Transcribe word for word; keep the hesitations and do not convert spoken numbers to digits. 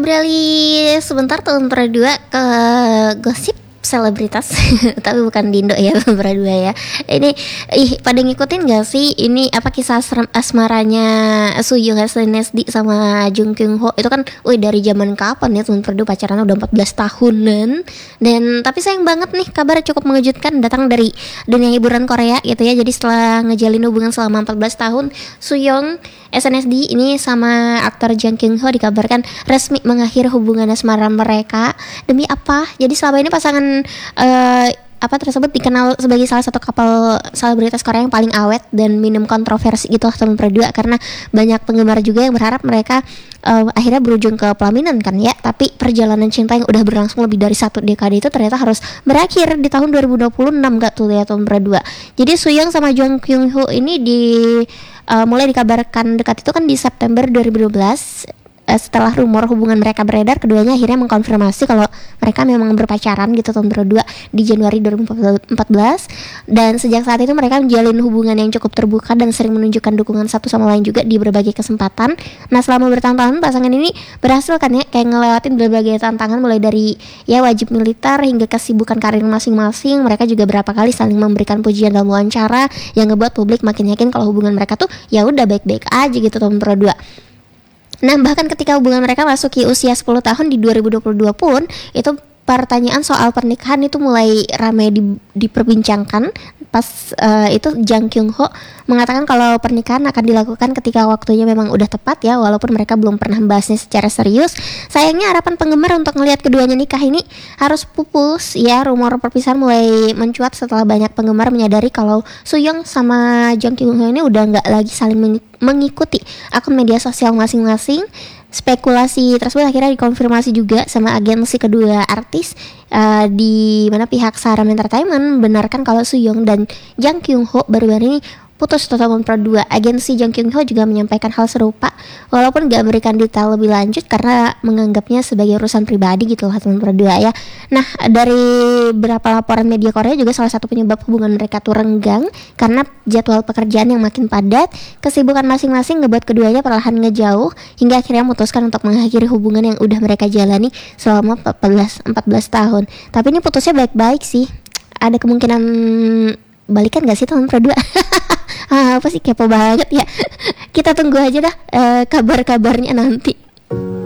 beralih sebentar tahun berdua ke gosip selebritas tapi bukan di Indo ya berdua ya. Ini ih pada ngikutin gak sih ini apa kisah asram, asmaranya Sooyoung S N S D sama Jung Kyung Ho itu kan wih dari zaman kapan ya tahun berdua pacaran udah empat belas tahunan. Dan tapi sayang banget nih kabar cukup mengejutkan datang dari dunia hiburan Korea gitu ya. Jadi setelah ngejalin hubungan selama empat belas tahun, Sooyoung S N S D ini sama aktor Jung Kyung Ho dikabarkan resmi mengakhiri hubungan asmara mereka. Demi apa? Jadi selama ini pasangan uh, apa tersebut dikenal sebagai salah satu couple selebritas Korea yang paling awet dan minim kontroversi gitu tahun berdua, karena banyak penggemar juga yang berharap mereka uh, akhirnya berujung ke pelaminan kan ya. Tapi perjalanan cinta yang udah berlangsung lebih dari satu dekade itu ternyata harus berakhir di tahun dua ribu dua puluh enam gak tuh ya tahun berdua. Jadi Sooyoung sama Jung Kyung Ho ini di uh, mulai dikabarkan dekat itu kan di September dua ribu dua belas. Setelah rumor hubungan mereka beredar, keduanya akhirnya mengkonfirmasi kalau mereka memang berpacaran gitu tahun berdua di Januari dua ribu empat belas. Dan sejak saat itu mereka menjalin hubungan yang cukup terbuka dan sering menunjukkan dukungan satu sama lain juga di berbagai kesempatan. Nah selama bertahun-tahun pasangan ini berhasil kan ya kayak ngelewatin berbagai tantangan, mulai dari ya wajib militer hingga kesibukan karir masing-masing. Mereka juga berapa kali saling memberikan pujian dalam wawancara yang ngebuat publik makin yakin kalau hubungan mereka tuh ya udah baik-baik aja gitu tahun berdua. Nah bahkan ketika hubungan mereka masuki usia sepuluh tahun di dua ribu dua puluh dua pun itu pertanyaan soal pernikahan itu mulai ramai di, diperbincangkan. Pas uh, itu Jung Kyung Ho mengatakan kalau pernikahan akan dilakukan ketika waktunya memang udah tepat ya, walaupun mereka belum pernah membahasnya secara serius. Sayangnya harapan penggemar untuk melihat keduanya nikah ini harus pupus ya. Rumor perpisahan mulai mencuat setelah banyak penggemar menyadari kalau Sooyoung sama Jung Kyung Ho ini udah nggak lagi saling mengikuti akun media sosial masing-masing. Spekulasi tersebut akhirnya dikonfirmasi juga sama agensi kedua artis, uh, di mana pihak Saram Entertainment membenarkan kalau Sooyoung dan Jung Kyung Ho baru-baru ini putus tahun berdua. Agensi Jung Kyung Ho juga menyampaikan hal serupa walaupun gak memberikan detail lebih lanjut karena menganggapnya sebagai urusan pribadi gitu lah tahun berdua ya. Nah dari beberapa laporan media Korea juga salah satu penyebab hubungan mereka tuh renggang karena jadwal pekerjaan yang makin padat. Kesibukan masing-masing ngebuat keduanya perlahan ngejauh hingga akhirnya memutuskan untuk mengakhiri hubungan yang udah mereka jalani selama empat belas tahun. Tapi ini putusnya baik-baik sih. Ada kemungkinan balikan gak sih tahun berdua? Ah, apa sih kepo banget ya. Kita tunggu aja dah uh, kabar-kabarnya nanti.